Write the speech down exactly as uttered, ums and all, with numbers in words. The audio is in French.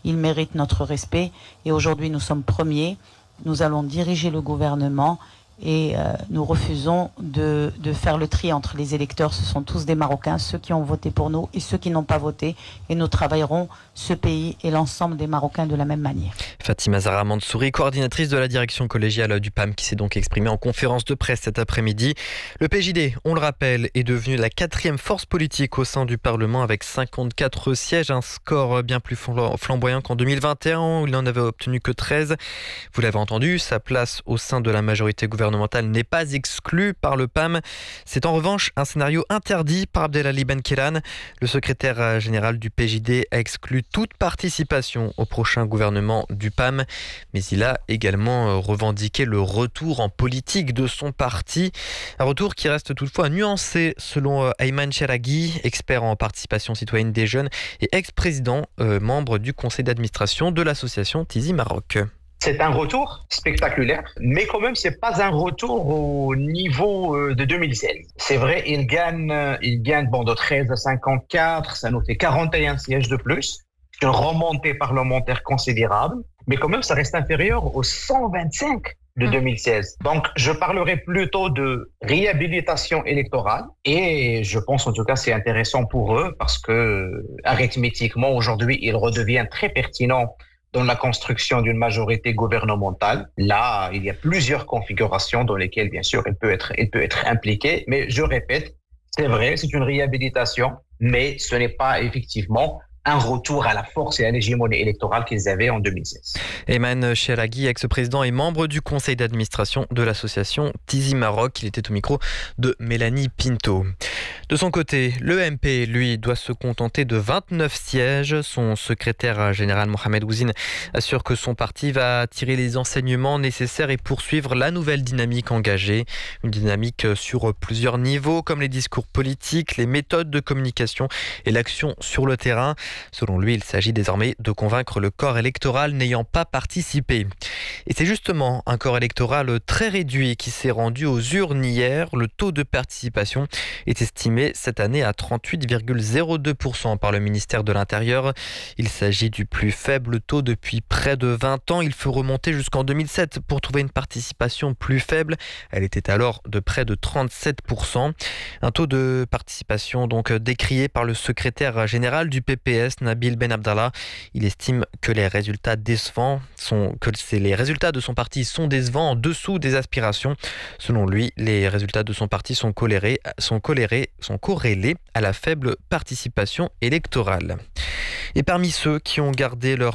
ils méritent notre respect. Et aujourd'hui, nous sommes premiers. Nous allons diriger le gouvernement et euh, nous refusons de, de faire le tri entre les électeurs. Ce sont tous des Marocains, ceux qui ont voté pour nous et ceux qui n'ont pas voté. Et nous travaillerons ce pays et l'ensemble des Marocains de la même manière. Fatima Zahra Mansouri, coordinatrice de la direction collégiale du P A M, qui s'est donc exprimée en conférence de presse cet après-midi. Le P J D, on le rappelle, est devenu la quatrième force politique au sein du Parlement avec cinquante-quatre sièges, un score bien plus flamboyant qu'en deux mille vingt et un où il n'en avait obtenu que treize. Vous l'avez entendu, sa place au sein de la majorité gouvernementale n'est pas exclue par le P A M. C'est en revanche un scénario interdit par Abdelali Benkelan. Le secrétaire général du P J D a exclu toute participation au prochain gouvernement du P A M, mais il a également revendiqué le retour en politique de son parti. Un retour qui reste toutefois nuancé selon Ayman Cheraghi, expert en participation citoyenne des jeunes et ex-président, euh, membre du conseil d'administration de l'association Tizi Maroc. C'est un retour spectaculaire, mais quand même, c'est pas un retour au niveau de deux mille seize. C'est vrai, il gagne, il gagne bon, de treize à cinquante-quatre, ça nous fait quarante et un sièges de plus. C'est une remontée parlementaire considérable, mais quand même, ça reste inférieur aux cent vingt-cinq de deux mille seize. Donc, je parlerai plutôt de réhabilitation électorale, et je pense en tout cas c'est intéressant pour eux parce que arithmétiquement, aujourd'hui, il redevient très pertinent dans la construction d'une majorité gouvernementale. Là, il y a plusieurs configurations dans lesquelles, bien sûr, elle peut être, elle peut être impliquée. Mais je répète, c'est vrai, c'est une réhabilitation, mais ce n'est pas effectivement un retour à la force et à l'hégémonie électorale qu'ils avaient en deux mille seize. Ayman Cheraghi, ex-président et membre du conseil d'administration de l'association Tizi Maroc. Il était au micro de Mélanie Pinto. De son côté, le M P, lui, doit se contenter de vingt-neuf sièges. Son secrétaire général Mohamed Ouzine assure que son parti va tirer les enseignements nécessaires et poursuivre la nouvelle dynamique engagée. Une dynamique sur plusieurs niveaux, comme les discours politiques, les méthodes de communication et l'action sur le terrain. Selon lui, il s'agit désormais de convaincre le corps électoral n'ayant pas participé. Et c'est justement un corps électoral très réduit qui s'est rendu aux urnes hier. Le taux de participation est estimé cette année à trente-huit virgule zéro deux pour cent par le ministère de l'Intérieur. Il s'agit du plus faible taux depuis près de vingt ans. Il faut remonter jusqu'en deux mille sept pour trouver une participation plus faible. Elle était alors de près de trente-sept pour cent. Un taux de participation donc décrié par le secrétaire général du P P S, Nabil Ben Abdallah. Il estime que les résultats décevants sont, que les résultats de son parti sont décevants, en dessous des aspirations. Selon lui, les résultats de son parti sont colérés, sont colérés, sont corrélés à la faible participation électorale. Et parmi ceux qui ont gardé leur